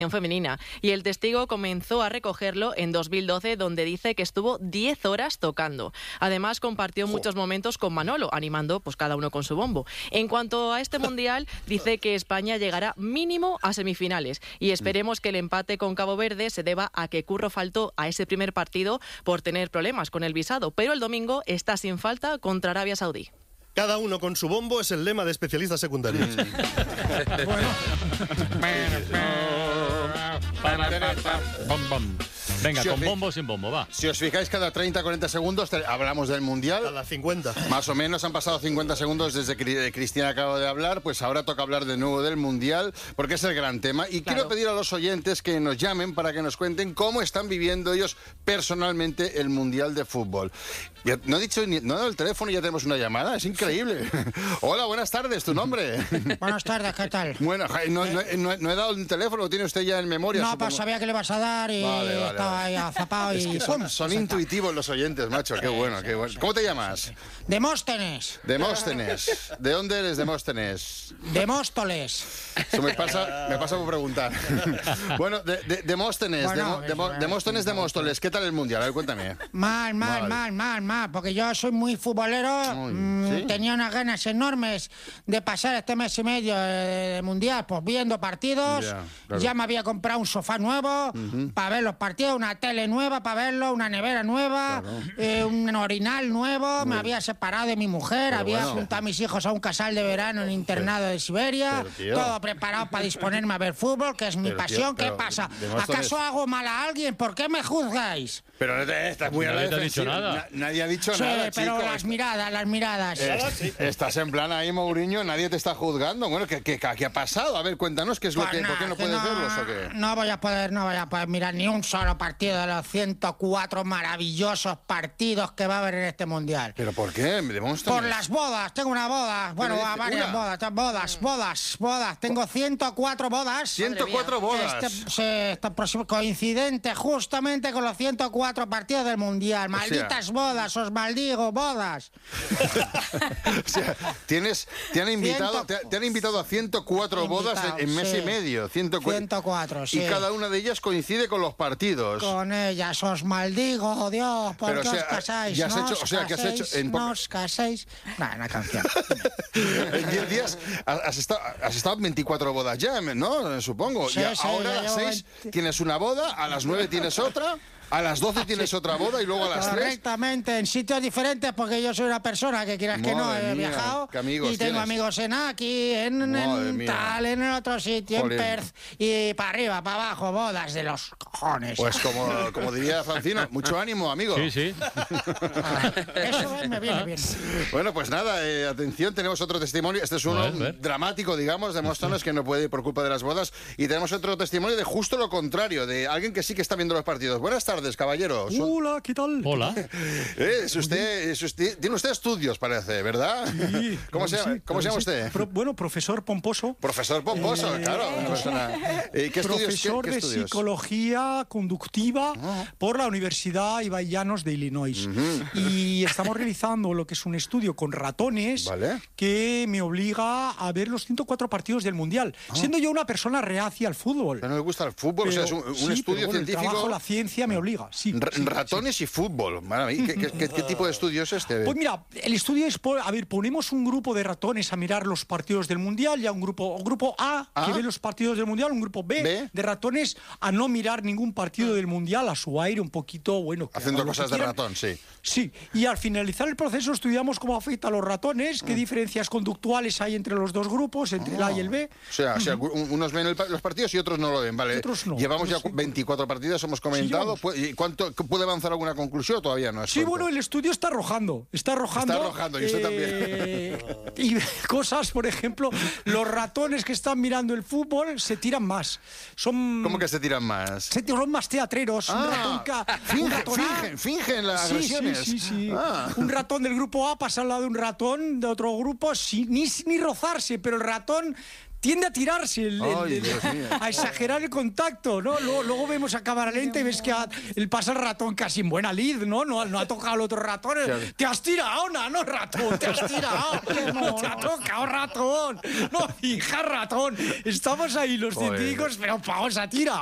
femenina, y el testigo comenzó a recogerlo en 2012, donde dice que estuvo 10 horas tocando. Además, compartió muchos momentos con Manolo, animando pues cada uno con su bombo. En cuanto a este mundial, dice que España llegará mínimo a semifinales, y esperemos que el empate con Cabo Verde se deba a que Curro faltó a ese primer partido por tener problemas con el visado, pero el domingo está sin falta contra Arabia Saudí. Cada uno con su bombo es el lema de especialistas secundarios. Venga, con bombo o sin bombo, va. Si os fijáis, cada 30-40 segundos hablamos del Mundial. Cada 50. Más o menos han pasado 50 segundos desde que Cristina acaba de hablar, pues ahora toca hablar de nuevo del Mundial, porque es el gran tema. Y quiero pedir a los oyentes que nos llamen para que nos cuenten cómo están viviendo ellos personalmente el Mundial de fútbol. No he dado el teléfono y ya tenemos una llamada, es increíble. Hola, buenas tardes, ¿tu nombre? Buenas tardes, ¿qué tal? Bueno, no he dado el teléfono, lo tiene usted ya en memoria. No, pues sabía que le vas a dar y estaba ahí azapado. Es que son intuitivos los oyentes, macho, qué bueno, qué bueno. ¿Cómo te llamas? Demóstenes. Demóstenes. ¿De dónde eres, Demóstenes? De Móstoles. Eso me pasa por preguntar. Bueno, Demóstenes, Demóstenes de Móstoles, ¿qué tal el Mundial? A ver, cuéntame. Mal, porque yo soy muy futbolero. ¿Sí? Tenía unas ganas enormes de pasar este mes y medio de Mundial, pues viendo partidos. Claro. Ya me había comprado un sofá nuevo para ver los partidos, una tele nueva para verlo, una nevera nueva, un orinal nuevo. Me había separado de mi mujer, había juntado a mis hijos a un casal de verano en internado de Siberia. Todo preparado para disponerme a ver fútbol, que es mi pasión. ¿Qué pasa? ¿Acaso hago mal a alguien? ¿Por qué me juzgáis? Pero estás muy a la defensiva. Nadie ha dicho nada, pero chico. las miradas. Estás en plan ahí, Mourinho, nadie te está juzgando. Bueno, ¿qué ha pasado? A ver, cuéntanos, ¿qué es lo que, ¿por qué no puedes verlos o qué? No voy a poder mirar ni un solo partido de los 104 maravillosos partidos que va a haber en este Mundial. ¿Pero por qué? Por las bodas. Tengo una boda. Bueno, varias bodas. Tengo 104 bodas. 104 bodas. Este próximo coincidente justamente con los 104 partidos del Mundial. Malditas bodas, os maldigo, bodas. O sea, te han invitado a 104 bodas en mes y medio. 104, sí. Y cada una de ellas coincide con los partidos. Con ellas os maldigo, Dios, ¿por qué os casáis? No os caséis. Una canción. En 10 días has estado en 24 bodas ya, ¿no? Supongo. Sí, y ahora a las 6 tienes una boda, a las 9 tienes otra. A las 12 tienes otra boda y luego a las 3. Correctamente, en sitios diferentes, porque yo soy una persona que quieras que no, he viajado. Y tengo amigos en aquí, en el otro sitio, en Perth, y para arriba, para abajo, bodas de los cojones. Pues como diría Francino, mucho ánimo, amigo. Sí. Eso me viene bien. Bueno, pues nada, atención, tenemos otro testimonio. Este es uno dramático, digamos, de Móstoles, que no puede ir por culpa de las bodas. Y tenemos otro testimonio de justo lo contrario, de alguien que sí que está viendo los partidos. Buenas tardes, caballero. Hola, ¿qué tal? Hola. Tiene usted estudios, parece, ¿verdad? Sí. ¿Cómo se llama usted? Profesor Pomposo. Profesor Pomposo, claro. Una persona. ¿Qué profesor ¿qué de estudios? psicología conductiva por la Universidad Ibai Llanos de Illinois. Y estamos realizando lo que es un estudio con ratones que me obliga a ver los 104 partidos del Mundial. Siendo yo una persona reacia al fútbol. No me gusta el fútbol, pero, o sea, es un estudio científico. El trabajo, la ciencia me obliga. Ratones y fútbol. ¿Qué tipo de estudio es este? Pues mira, el estudio es, ponemos un grupo de ratones a mirar los partidos del Mundial, ya un grupo A que ve los partidos del Mundial, un grupo B de ratones a no mirar ningún partido del Mundial, a su aire un poquito, haciendo cosas de ratón, sí. Sí, y al finalizar el proceso estudiamos cómo afecta a los ratones, qué diferencias conductuales hay entre los dos grupos, entre el A y el B. O sea, unos ven los partidos y otros no lo ven, ¿vale? Otros no. Llevamos ya 24 partidos, hemos comentado. ¿Y cuánto puede avanzar alguna conclusión o todavía no? Sí, bueno, el estudio está arrojando. Está arrojando, y usted también. Y cosas, por ejemplo, los ratones que están mirando el fútbol se tiran más. ¿Cómo que se tiran más? Son más teatreros. Fingen las agresiones. Sí. Un ratón del grupo A pasa al lado de un ratón de otro grupo, ni rozarse, pero el ratón tiende a tirarse, a exagerar el contacto, ¿no? Luego vemos a cámara lenta y ves que pasa el ratón casi en buena lid, ¿no? No ha tocado al otro ratón. Te has tirado, no, ratón, te has tirado. No te ha tocado, ratón. No, hija, ratón. Estamos ahí los científicos, pero vamos a tirar.